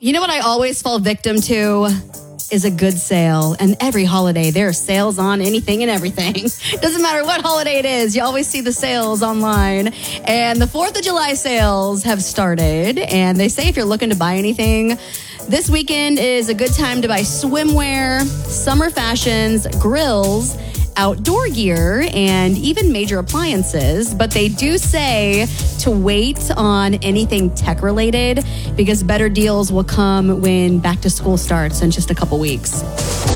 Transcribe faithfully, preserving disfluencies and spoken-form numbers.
You know what I always fall victim to is a good sale. And every holiday, there are sales on anything and everything. Doesn't matter what holiday it is. You always see the sales online. And the fourth of July sales have started. And they say if you're looking to buy anything, this weekend is a good time to buy swimwear, summer fashions, grills, outdoor gear, and even major appliances. But they do say to wait on anything tech related because better deals will come when back to school starts in just a couple weeks.